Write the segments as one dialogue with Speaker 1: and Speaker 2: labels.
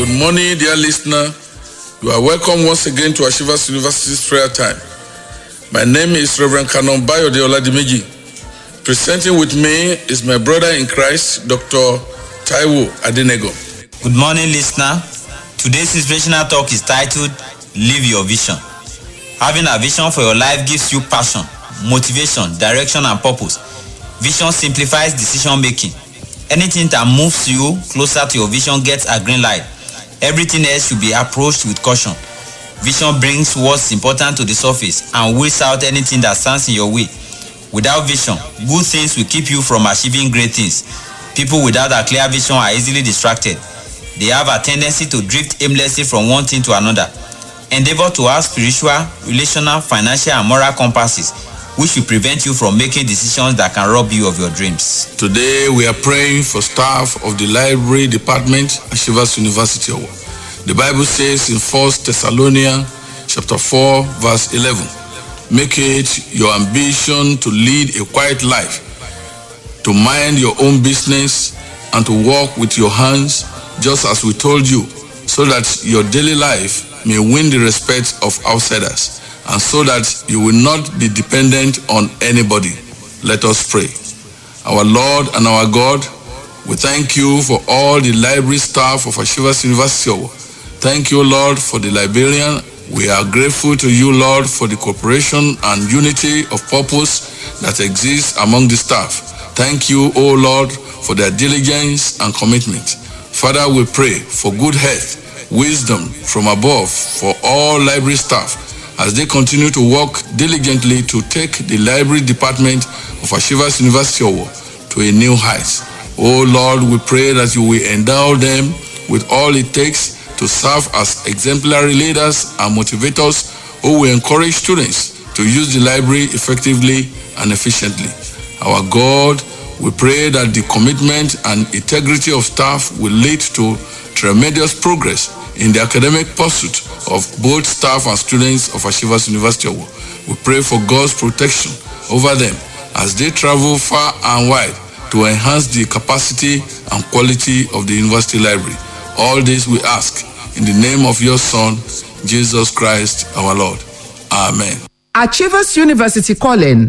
Speaker 1: Good morning, dear listener. You are welcome once again to Achievers University's prayer time. My name is Reverend Canon Bayode Oladimeji. Presenting with me is my brother in Christ, Dr. Taiwo Adenego.
Speaker 2: Good morning, listener. Today's inspirational talk is titled, Live Your Vision. Having a vision for your life gives you passion, motivation, direction, and purpose. Vision simplifies decision making. Anything that moves you closer to your vision gets a green light. Everything else should be approached with caution. Vision brings what's important to the surface and weeds out anything that stands in your way. Without vision, good things will keep you from achieving great things. People without a clear vision are easily distracted. They have a tendency to drift aimlessly from one thing to another. Endeavor to have spiritual, relational, financial, and moral compasses which will prevent you from making decisions that can rob you of your dreams.
Speaker 1: Today we are praying for staff of the library department at Achievers University. The Bible says in 1 Thessalonians chapter 4 verse 11, make it your ambition to lead a quiet life, to mind your own business, and to work with your hands just as we told you, so that your daily life may win the respect of outsiders, and so that you will not be dependent on anybody. Let us pray. Our Lord and our God, we thank you for all the library staff of Achievers University. Thank you, Lord, for the librarian. We are grateful to you, Lord, for the cooperation and unity of purpose that exists among the staff. Thank you, O Lord, for their diligence and commitment. Father, we pray for good health, wisdom from above for all library staff as they continue to work diligently to take the library department of Achievers University to a new height. Oh Lord, we pray that you will endow them with all it takes to serve as exemplary leaders and motivators who will encourage students to use the library effectively and efficiently. Our God, we pray that the commitment and integrity of staff will lead to tremendous progress in the academic pursuit of both staff and students of Achievers University. We pray for God's protection over them as they travel far and wide to enhance the capacity and quality of the university library. All this we ask in the name of your Son, Jesus Christ, our Lord. Amen.
Speaker 3: Achievers University calling.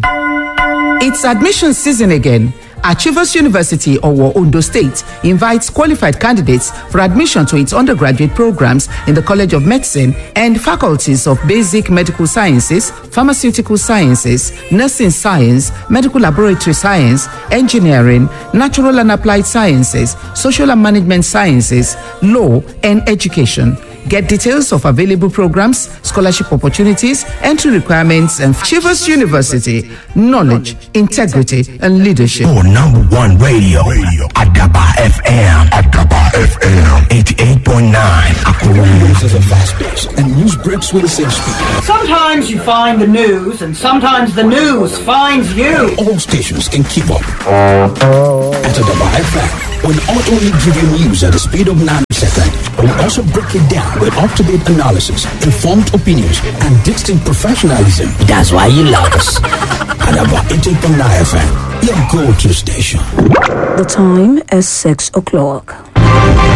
Speaker 3: It's admission season again. Achievers University, Ondo State, invites qualified candidates for admission to its undergraduate programs in the College of Medicine and faculties of Basic Medical Sciences, Pharmaceutical Sciences, Nursing Science, Medical Laboratory Science, Engineering, Natural and Applied Sciences, Social and Management Sciences, Law, and Education. Get details of available programs, scholarship opportunities, entry requirements, and Achievers University. Knowledge, integrity, and leadership.
Speaker 4: Your number one radio. Adaba FM. 88.9.
Speaker 5: News is a fast pace, and news breaks with the same speed.
Speaker 6: Sometimes you find the news, and sometimes the news finds you.
Speaker 5: All stations can keep up. At Adaba FM, we'll not only give you news at the speed of 9 seconds, but we'll also break it down with up-to-date analysis, informed opinions, and distinct professionalism. That's why you love us. Adaba 88.9 FM, your go-to station.
Speaker 7: The time is 6 o'clock.